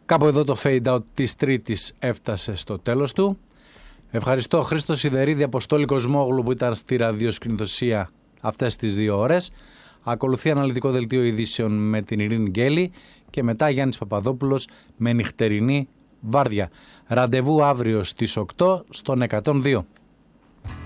Κάπου εδώ το fade out της Τρίτης έφτασε στο τέλος του. Ευχαριστώ Χρήστο Σιδερίδη, Αποστόλη Κοσμόγλου που ήταν στη ραδιοσκηνηθωσία αυτές τις 2 ώρες. Ακολουθεί αναλυτικό δελτίο ειδήσεων με την Ειρήνη Γκέλη και μετά Γιάννης Παπαδόπουλος με νυχτερινή βάρδια. Ραντεβού αύριο στις 8 στον 102.